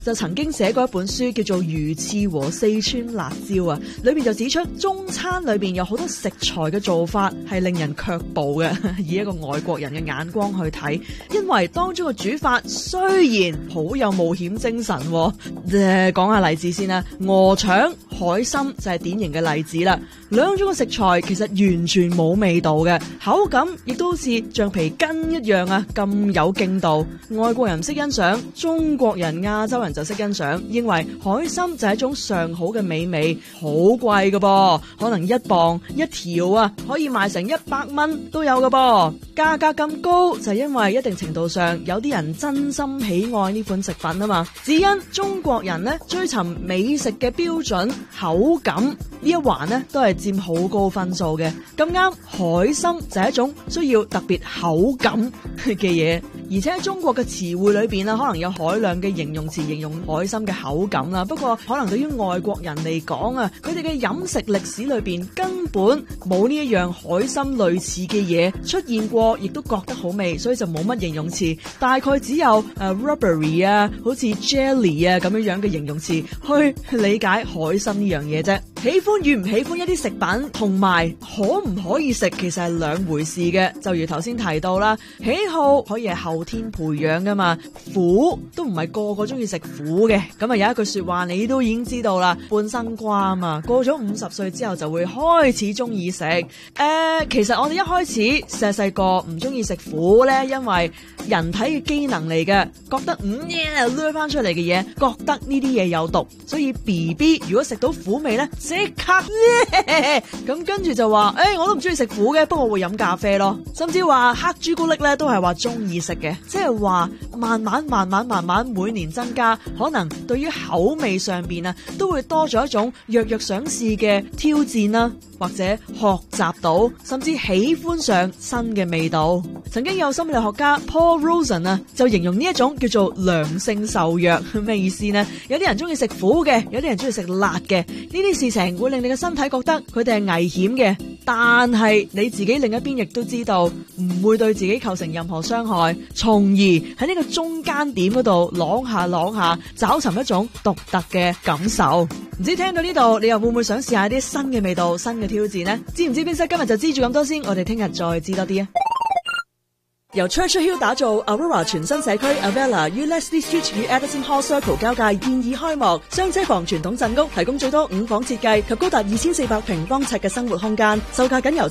就曾經寫過一本書叫做《魚翅和四川辣椒》啊，裏面就指出中餐裏面有好多食材嘅做法係令人卻步嘅，以一個外國人嘅眼光去睇，因為當中嘅煮法雖然好有冒險精神，講下例子先啦，鵝腸、海參就係典型嘅例子啦。兩種嘅食材其實完全冇味道嘅，口感亦都好似橡皮筋一樣啊，咁有勁度。外國人唔識欣賞，中國人、亞洲人就識欣賞，認為海參就係一種上好嘅美味，好貴㗎噃，可能1磅一條啊，可以賣成100蚊都有㗎噃。價格咁高就係因為一定程度上有啲人真心喜愛呢款食品啊嘛。只因中國人呢追尋美食嘅標準口感呢一環呢都係佔好高分數嘅。咁啱海參就係一種需要特別口感嘅嘢，而且喺中國嘅詞彙裏邊啊，可能有海量嘅形容詞形容海參嘅口感啦。不過可能對於外國人嚟講啊，佢哋嘅飲食歷史裏邊根本冇呢一樣海參類似嘅嘢出現過，亦都覺得好味，所以就冇乜形容詞，大概只有rubbery 啊，好似 jelly 啊咁樣樣嘅形容詞去理解海參呢樣嘢啫。喜歡與唔喜歡一啲食品同埋可唔可以食其實係兩回事嘅。就如頭先提到啦，喜好可以係後天培養噶嘛，苦都唔係個個中意食苦嘅。咁啊有一句說話你都已經知道啦，半生瓜啊嘛，過咗50歲之後就會開始中意食。其實我哋一開始細個唔中意食苦咧，因為人體嘅機能嚟嘅，覺得掠翻出嚟嘅嘢，覺得呢啲嘢有毒，所以 BB 如果食到苦味咧，即刻咁跟住就話我都唔中意食苦嘅，不過我會飲咖啡咯。甚至話黑朱古力咧都係話中意食嘅，即係話慢慢每年增加，可能對於口味上邊啊都會多咗一種躍躍想試嘅挑戰啦，或者學習到甚至喜歡上新嘅味道。曾經有心理學家 Paul Rosen 啊就形容呢一種叫做良性受虐，咩意思呢？有啲人中意食苦嘅，有啲人中意食辣嘅，呢啲事情會令你嘅身體覺得佢哋係危險嘅，但係你自己另一邊亦都知道唔會對自己構成任何傷害，從而喺呢個中間點嗰度啷下找尋一種獨特嘅感受。唔知聽到呢度你又會唔會想試下啲新嘅味道、新嘅挑戰呢？知唔知邊些？今日就知住咁多先，我哋聽日再知多啲啊！由 Churchill Hill 打造 Aurora 全新社區 Avella 於 Leslie Street 與 Edison Hall Circle 交界現已開幕，雙車房傳統鎮屋提供最多5房設計及高達2400平方尺嘅生活空間，售價僅由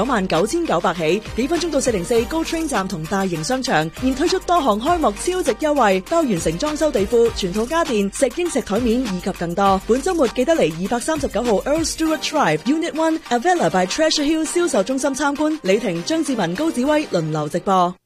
799900起，幾分鐘到404 GO Train 站同大型商場，現推出多項開幕超值優惠，包完成裝修地庫、全套家電、石英石台面以及更多。本週末記得嚟239號 Earl Stewart Drive Unit 1 Avella by Treasure Hill 銷售中心參觀。李婷、張志文、高子威輪流直播。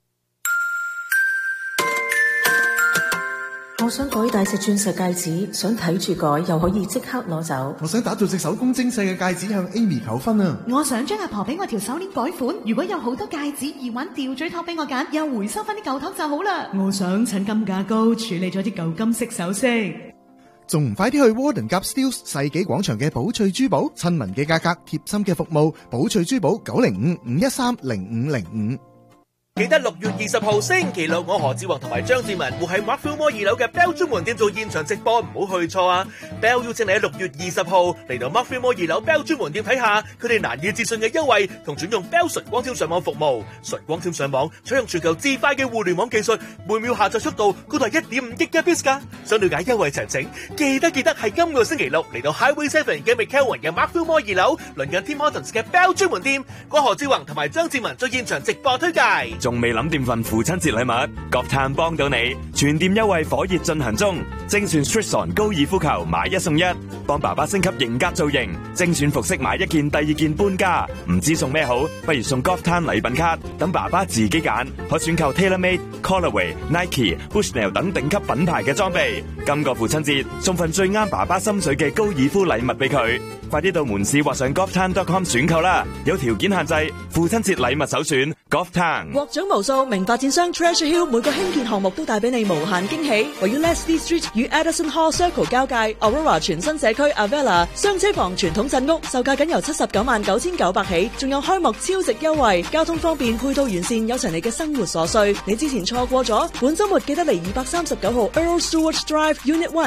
我想改大隻鑽石戒指，想睇住改又可以即刻攞走。 我想打造隻手工精細嘅戒指向 Amy 求婚啊！ 我想將阿婆俾我條手鏈改款，如果有好多戒指、耳環、吊墜托俾我揀，又回收翻啲舊托就好啦。 我想趁金價高處理咗啲舊金色首飾， 仲唔快啲去 Warden Gap Steeles 世紀廣場嘅寶翠珠寶，親民嘅價格，貼心嘅服務，寶翠珠寶905-513-0505。 記得6月20號星期六，我何志宏同埋張志文會喺 Mark Fillmore 2樓嘅 Bell 專門店做現場直播，唔好去錯啊 ！Bell 邀請你喺6月20號嚟到 Mark Fillmore 2樓 Bell 專門店睇下佢哋難以置信嘅優惠，同轉用 Bell 純光纖上網服務。純光纖上網採用全球至快嘅互聯網技術，每秒下載速度高達1.5 Gbps 噶。想了解優惠詳情，記得係今個星期六嚟到 Highway 7嘅 McKelvin 嘅 Mark Fillmore 2樓，鄰近 Tim Hortons 嘅 Bell 專門店，我何志宏同埋張志文在現場直播推介。 仲未諗掂份父親節禮物？國泰幫到你，全店優惠火熱進行中，精選 Stritson 高爾夫球買1送1，幫爸爸升級型格造型，精選服飾買1件第2件半價，唔知送咩好，不如送 Golf Time 禮品卡，等爸爸自己揀，可選購 TaylorMade、Callaway、Nike、Bushnell 等頂級品牌嘅裝備。今個父親節送份最啱爸爸心水嘅高爾夫禮物俾佢，快啲到門市或上 golftime.com 選購啦！有條件限制，父親節禮物首選 Golf Town。 獲獎無數，名發展商 Treasure Hill 每個興建項目都帶俾你無限驚喜。位於 Leslie Street 與 Addison Hall Circle 交界 Aurora 全新社區 Avella 雙車房傳統鎮屋，售價僅由799900起，仲有開幕超值優惠，交通方便，配套完善，有齊你嘅生活所需。你之前錯過咗，本週末記得嚟239號 Earl Stewart Drive Unit 1